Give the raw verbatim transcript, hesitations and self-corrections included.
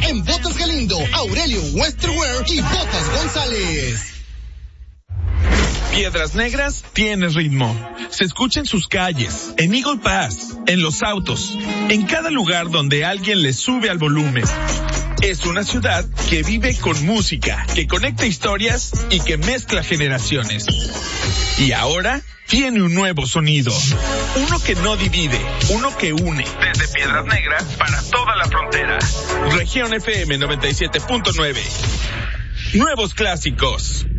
en Botas Galindo, Aurelio Westerwear y Botas González. Piedras Negras tiene ritmo. Se escucha en sus calles, en Eagle Pass, en los autos, en cada lugar donde alguien le sube al volumen. Es una ciudad que vive con música, que conecta historias y que mezcla generaciones. Y ahora tiene un nuevo sonido. Uno que no divide, uno que une. Desde Piedras Negras para toda la frontera. Región F M noventa y siete punto nueve. Nuevos clásicos.